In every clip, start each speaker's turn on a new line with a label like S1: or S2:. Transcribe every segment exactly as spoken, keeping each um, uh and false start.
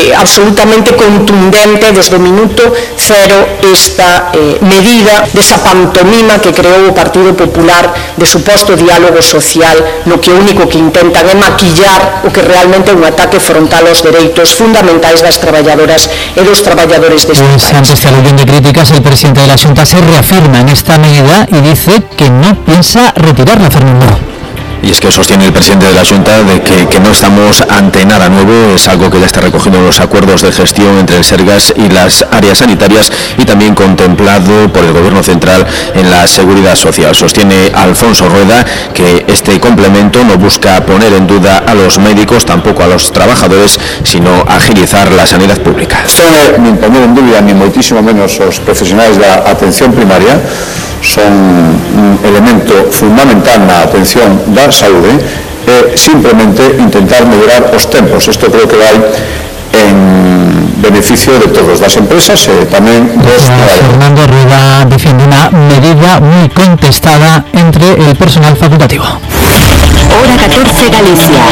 S1: eh, absolutamente contundente desde o minuto cero esta eh, medida desa pantomima que creou o Partido Popular de suposto diálogo social, no que o único que intentan é maquillar o que realmente é un ataque frontal aos dereitos fundamentais das traballadoras e dos traballadores deste
S2: pues,
S1: país.
S2: Ante este aluvión de críticas, el presidente de la Xunta se reafirma en esta medida y dice que no piensa retirarla, Fernando.
S3: Y es que sostiene el presidente de la Xunta de que, que no estamos ante nada nuevo, es algo que ya está recogido en los acuerdos de gestión entre el Sergas y las áreas sanitarias y también contemplado por el Gobierno central en la Seguridad Social. Sostiene Alfonso Rueda que este complemento no busca poner en duda a los médicos, tampoco a los trabajadores, sino agilizar la sanidad pública.
S4: Son nin poner en dúbida ni moitísimo menos os profesionais da atención primaria, son un elemento fundamental na atención da saúde, e simplemente intentar mellorar os tempos. Isto creo que vai en beneficio de todos, das empresas e tamén dos traballadores.
S2: Fernando Rueda defiende una medida muy contestada entre el personal facultativo.
S5: Hora catorce Galicia.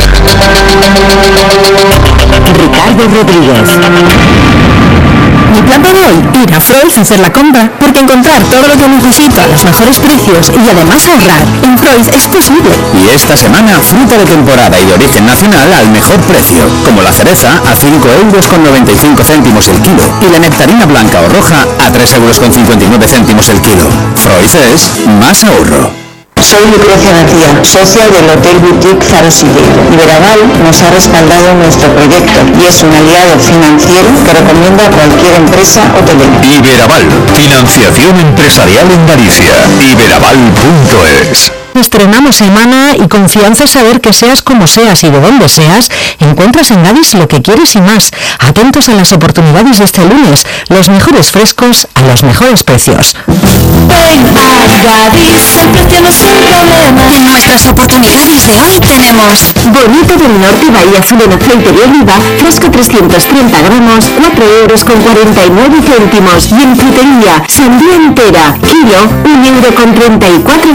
S5: Ricardo Rodríguez.
S6: Mi plan para hoy, ir a Frois a hacer la compra, porque encontrar todo lo que necesito a los mejores precios y además ahorrar en Frois es posible.
S7: Y esta semana, fruta de temporada y de origen nacional al mejor precio, como la cereza a cinco euros con noventa y cinco céntimos el kilo y la nectarina blanca o roja a tres euros con cincuenta y nueve céntimos el kilo. Frois es más ahorro.
S8: Soy Lucrecia García, socia del Hotel Boutique Faro Sigue. Iberaval nos ha respaldado en nuestro proyecto y es un aliado financiero que recomienda a cualquier empresa hotelera.
S9: Iberaval, financiación empresarial en Galicia. iberaval punto es.
S6: Estrenamos semana y confianza es saber que seas como seas y de donde seas, encuentras en Gadis lo que quieres y más. Atentos a las oportunidades de este lunes, los mejores frescos a los mejores precios.
S10: Ven a Gadis, el precio no es un problema.
S5: En nuestras oportunidades de hoy tenemos
S6: Bonito del Norte Bahía Fino Aceite de Oliva, fresco trescientos treinta gramos, cuatro euros con cuarenta y nueve céntimos. Y en frutería, sandía entera, kilo, un euro con treinta y cuatro